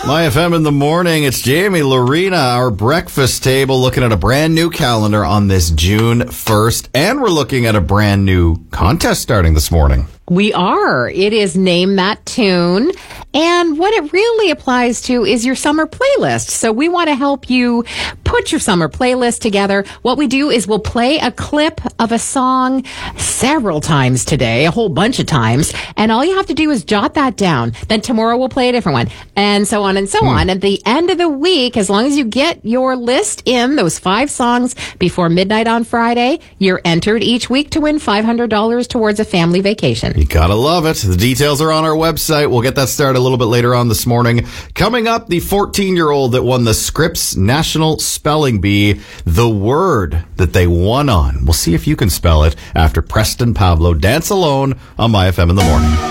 My FM in the morning. It's Jamie, Lorena, our breakfast table, looking at a brand new calendar on this June 1st. And we're looking at a brand new contest starting this morning. We are. It is Name That Tune. And what it really applies to is your summer playlist. So we want to help you put your summer playlist together. What we do is we'll play a clip of a song several times today, a whole bunch of times. And all you have to do is jot that down. Then tomorrow we'll play a different one. And so on and so on. At the end of the week, as long as you get your list in, those 5 songs before midnight on Friday, you're entered each week to win $500 towards a family vacation. You gotta love it. The details are on our website. We'll get that started a little bit later on this morning. Coming up, the 14-year-old that won the Scripps National Spelling Bee, the word that they won on. We'll see if you can spell it after Preston Pablo, Dance Alone on My FM in the morning.